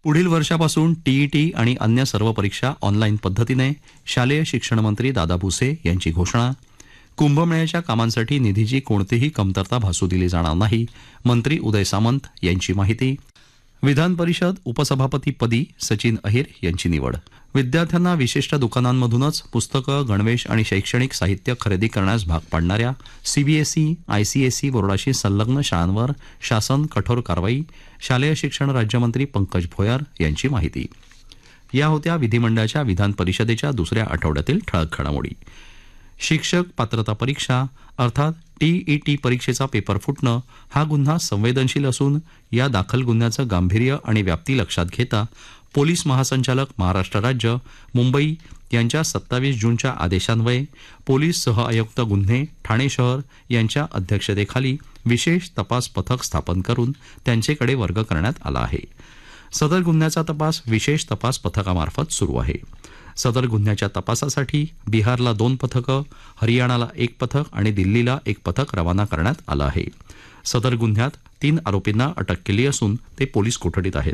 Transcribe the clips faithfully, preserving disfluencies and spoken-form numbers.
पुढील वर्षापासून टीईटी आणि अन्य सर्व परीक्षा ऑनलाईन पद्धतीने शालेय शिक्षण मंत्री दादा भुसे यांची घोषणा. कुंभमेळ्याच्या कामांसाठी निधीची कोणतीही कमतरता भासू दिली जाणार नाही, मंत्री उदय सामंत यांची माहिती. विधान परिषद उपसभापतीपदी सचिन अहिर यांची निवड. विद्यार्थ्यांना विशिष्ट दुकानांमधूनच पुस्तकं, गणवेश आणि शैक्षणिक साहित्य खरेदी करण्यास भाग पाडणाऱ्या सीबीएसई आयसीएसई बोर्डाशी संलग्न शाळांवर शासन कठोर कारवाई. शालेय शिक्षण राज्यमंत्री पंकज भोयर यांची माहिती. या होत्या विधिमंडळाच्या विधान परिषदेच्या दुसऱ्या आठवड्यातील ठळक घडामोडी. शिक्षक पात्रता परीक्षा अर्थात टीईटी परीक्षेचा पेपर फुटणं हा गुन्हा संवेदनशील असून या दाखल गुन्ह्याचं गांभीर्य आणि व्याप्ती लक्षात घेता पोलीस महासंचालक महाराष्ट्र राज्य मुंबई यांच्या सत्तावीस जूनच्या आदेशान्वये पोलीस सहआयुक्त गुन्हे ठाणे शहर यांच्या अध्यक्षतेखाली विशेष तपास पथक स्थापन करून त्यांचेकडे वर्ग करण्यात आला आहे. सदर गुन्ह्याचा तपास विशेष तपास पथकामार्फत सुरू आहे. सदर गुन्ह्याच्या तपासासाठी बिहारला दोन पथकं, हरियाणाला एक पथक आणि दिल्लीला एक पथक रवाना करण्यात आलं आहे. सदर गुन्ह्यात तीन आरोपींना अटक केली असून ते पोलीस कोठडीत आहेत.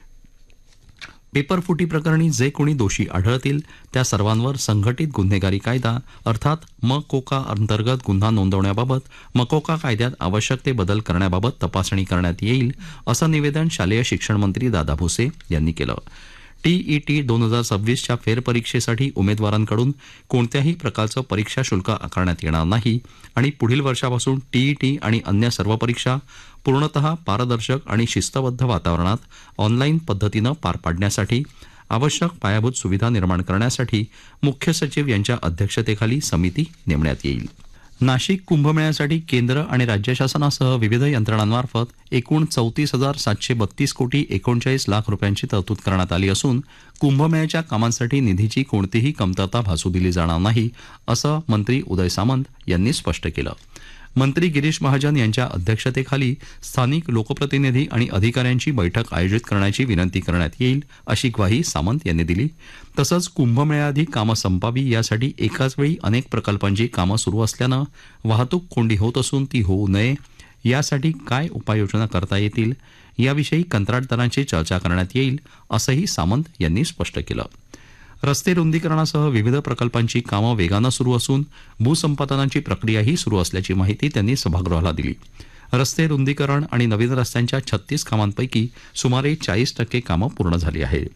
पेपरफुटी प्रकरणी जे कोणी दोषी आढळतील त्या सर्वांवर संघटित गुन्हेगारी कायदा अर्थात मकोका अंतर्गत गुन्हा नोंदवण्याबाबत मकोका कायद्यात आवश्यक ते बदल करण्याबाबत तपासणी करण्यात येईल, असं निवेदन शालेय शिक्षण मंत्री दादा भुसे यांनी केलं. टीईटी दोन हजार सव्वीसच्या फेरपरीक्षेसाठी उमेदवारांकडून कोणत्याही प्रकारचं परीक्षा शुल्क आकारण्यात येणार नाही आणि पुढील वर्षापासून टीईटी आणि अन्य सर्व परीक्षा पूर्णतः पारदर्शक आणि शिस्तबद्ध वातावरणात ऑनलाईन पद्धतीनं पार पाडण्यासाठी आवश्यक पायाभूत सुविधा निर्माण करण्यासाठी मुख्य सचिव यांच्या अध्यक्षतेखाली समिती नेमण्यात येईल. नाशिक कुंभमेळ्यासाठी केंद्र आणि राज्य शासनासह विविध यंत्रणांमार्फत एकूण चौतीस हजार सातशे बत्तीस कोटी एकोणचाळीस लाख रुपयांची तरतूद करण्यात आली असून कुंभमेळ्याच्या कामांसाठी निधीची कोणतीही कमतरता भासू दिली जाणार नाही, असं मंत्री उदय सामंत यांनी स्पष्ट केलं. मंत्री गिरीश महाजन यांच्या अध्यक्षतेखाली स्थानिक लोकप्रतिनिधी आणि अधिकाऱ्यांची बैठक आयोजित करण्याची विनंती करण्यात येईल, अशी ग्वाही सामंत यांनी दिली. तसंच कुंभमेळ्याआधी कामं संपावी यासाठी एकाच वेळी अनेक प्रकल्पांची कामं सुरू असल्यानं वाहतूक कोंडी होत असून ती होऊ नये यासाठी काय उपाययोजना करता येतील याविषयी कंत्राटदारांची चर्चा करण्यात येईल, असंही सामंत यांनी स्पष्ट केलं. रस्ते रुंदीकरणासह विविध प्रकल्पांची कामं वेगानं सुरू असून भूसंपादनाची प्रक्रियाही सुरू असल्याची माहिती त्यांनी सभागृहाला दिली. रस्ते रुंदीकरण आणि नवीन रस्त्यांच्या छत्तीस कामांपैकी सुमारे चाळीस टक्के कामं पूर्ण झाली आहेत.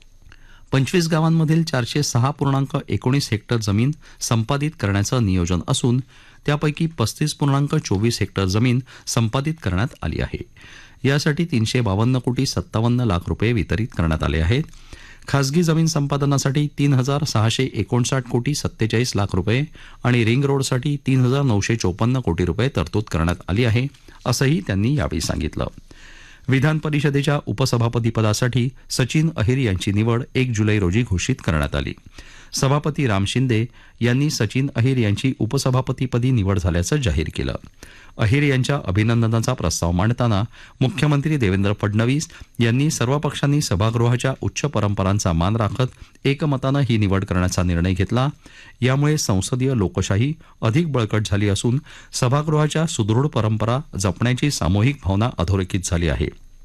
पंचवीस गावांमधील चारशे सहा पूर्णांक एकोणीस हेक्टर जमीन संपादित करण्याचं नियोजन असून त्यापैकी पस्तीस पूर्णांक चोवीस हेक्टर जमीन संपादित करण्यात आली आहे. यासाठी तीनशे बावन्न कोटी सत्तावन्न लाख रुपये वितरित करण्यात आले आहेत. खासगी जमीन संपादनासाठी तीन हजार सहाशे एकोणसाठ कोटी सत्तेचाळीस लाख रुपये आणि रिंग रोडसाठी तीन हजार नऊशे चोपन्न कोटी रुपये तरतूद करण्यात आली आहे, असंही त्यांनी यावेळी सांगितलं. विधान परिषदेच्या उपसभापतीपदासाठी सचिन अहिर यांची निवड एक जुलै रोजी घोषित करण्यात आली. सभापती राम शिंदे यांनी सचिन अहिर यांची उपसभापतीपदी निवड झाल्याचं जाहीर केलं. अहिर यांच्या अभिनंदनाचा प्रस्ताव मांडताना मुख्यमंत्री देवेंद्र फडणवीस यांनी सर्व पक्षांनी सभागृहाच्या उच्च परंपरांचा मान राखत एकमतानं ही निवड करण्याचा निर्णय घेतला. यामुळे संसदीय लोकशाही अधिक बळकट झाली असून सभागृहाच्या सुदृढ परंपरा जपण्याची सामूहिक भावना अधोरेखित झाली आहे.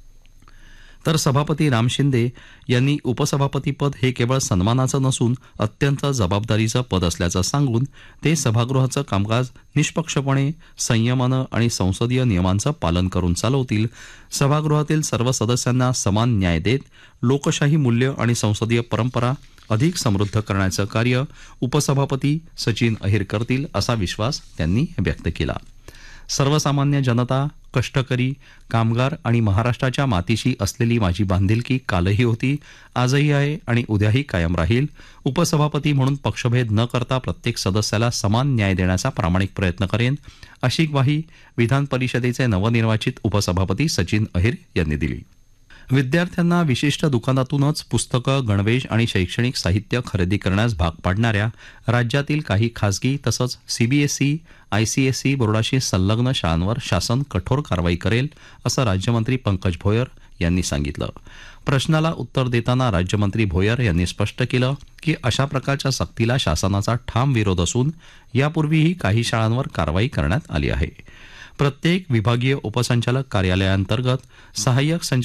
तर सभापती राम शिंदे यांनी उपसभापतीपद हे केवळ सन्मानाचं नसून अत्यंत जबाबदारीचं पद असल्याचं सांगून ते सभागृहाचं कामकाज निष्पक्षपणे, संयमानं आणि संसदीय नियमांचं पालन करून चालवतील. सभागृहातील सर्व सदस्यांना समान न्याय देत लोकशाही मूल्य आणि संसदीय परंपरा अधिक समृद्ध करण्याचं कार्य उपसभापती सचिन अहिर करतील, असा विश्वास त्यांनी व्यक्त केला. सर्वसामान्य जनता, कष्टकरी, कामगार आणि महाराष्ट्राच्या मातीशी असलेली माझी बांधिलकी कालही होती, आजही आहे आणि उद्याही कायम राहील. उपसभापती म्हणून पक्षभेद न करता प्रत्येक सदस्याला समान न्याय देण्याचा प्रामाणिक प्रयत्न करेन, अशी ग्वाही विधान परिषदेचे नवनिर्वाचित उपसभापती सचिन अहिर यांनी दिली. विद्यार्थ्यांना विशिष्ट दुकानातूनच पुस्तकं, गणवेश आणि शैक्षणिक साहित्य खरेदी करण्यास भाग पाडणाऱ्या राज्यातील काही खासगी तसंच सीबीएसई आयसीएसई बोर्डाशी संलग्न शाळांवर शासन कठोर कारवाई करेल, असं राज्यमंत्री पंकज भोयर यांनी सांगितलं. प्रश्नाला उत्तर देताना राज्यमंत्री भोयर यांनी स्पष्ट केलं की अशा प्रकारच्या सक्तीला शासनाचा ठाम विरोध असून यापूर्वीही काही शाळांवर कारवाई करण्यात आली आहे. प्रत्येक विभागीय उपसंचालक कार्यालयाअंतर्गत सहाय्यक